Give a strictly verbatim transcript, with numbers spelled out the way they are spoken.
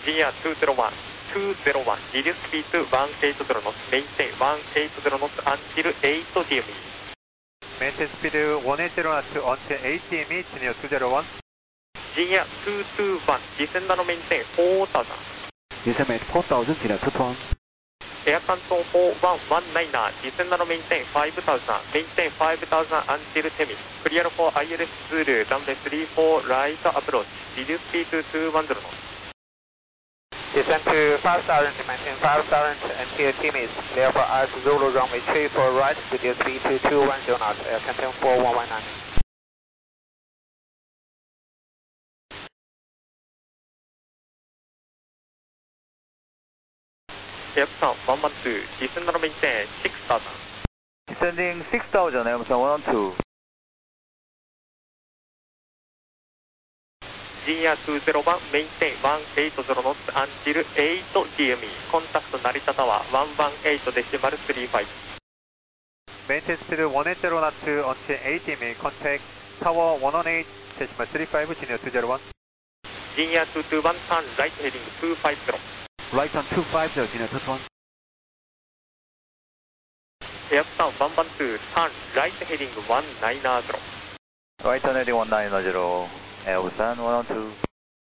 G R ツーゼロワン、ツーゼロワン、reduce speed to one eighty knots, maintain one eighty knots until eight D M E. Maintain speed one eighty knots until eight D M E, 진입 two zero one. G R two two one, descend and maintain four thousand. Descend four thousand, 진입 two two one. Air control four one one nine, descend and maintain five thousand, maintain five thousand until ten minutes. Clear for I L S Zulu, runway three four, right approach, reduce speed to two one zero knots. Descend to five thousand, maintain five thousand until ten minutes. Clear for I L S Zulu, runway three four, right, reduce speed to two one zero knots. Air control four one one nine. Airplan one one two, descend and maintain six thousand. Descending six thousand, Airplan one one two. G R two zero one, maintain one eighty knots until eight D M E. Contact Narita Tower one one eight decimal three five. Maintain speed one eighty knots until eight D M E. Contact Tower one one eight decimal three five, 진입 two zero one. G R two two one, turn right heading two five zero. Right on two five zero, 진입 two two one. Airplan one one two, turn right heading one nine zero. Right on heading one nine zero, Airbusan one one two.